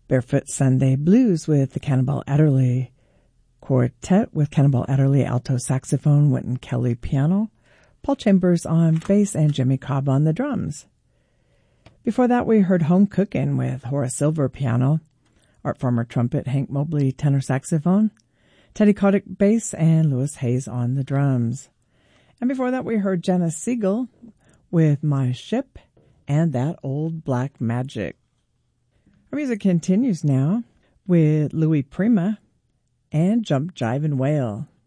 Barefoot Sunday Blues with the Cannonball Adderley Quartet with Cannonball Adderley alto saxophone, Wynton Kelly piano, Paul Chambers on bass, and Jimmy Cobb on the drums. Before that, we heard Home Cookin' with Horace Silver piano, Art Farmer trumpet, Hank Mobley tenor saxophone, Teddy Kotick bass, and Louis Hayes on the drums. And before that, we heard Jenna Siegel with My Ship and That Old Black Magic. Our music continues now with Louis Prima and Jump, Jive, and Wail.